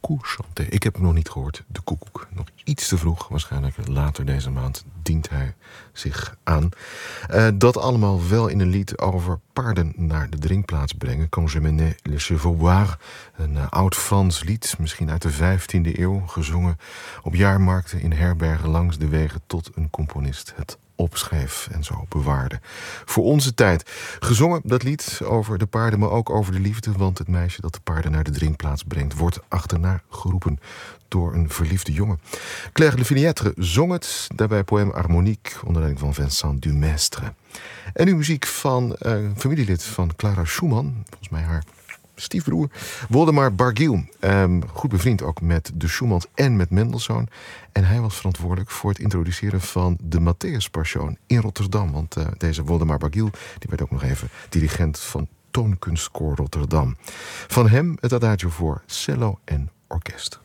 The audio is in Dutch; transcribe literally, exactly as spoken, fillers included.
Coucou chanter. Ik heb hem nog niet gehoord, de koekoek. Nog iets te vroeg, waarschijnlijk later deze maand dient hij zich aan. Uh, dat allemaal wel in een lied over paarden naar de drinkplaats brengen. Quand je menais les chevaux boire. Een uh, oud Frans lied, misschien uit de vijftiende eeuw, gezongen op jaarmarkten in herbergen langs de wegen tot een componist het opschreef en zo bewaarde. Voor onze tijd. Gezongen dat lied over de paarden, maar ook over de liefde, want het meisje dat de paarden naar de drinkplaats brengt wordt achterna geroepen door een verliefde jongen. Claire Le Finiatre zong het, daarbij poème harmonique onder leiding van Vincent Dumestre. En nu muziek van uh, een familielid van Clara Schumann, volgens mij haar stiefbroer, Woldemar Barguil. Um, goed bevriend ook met de Schumanns en met Mendelssohn. En hij was verantwoordelijk voor het introduceren van de Matthäus Passion in Rotterdam. Want uh, deze Woldemar Barguil die werd ook nog even dirigent van Toonkunstkoor Rotterdam. Van hem het adagio voor cello en orkest.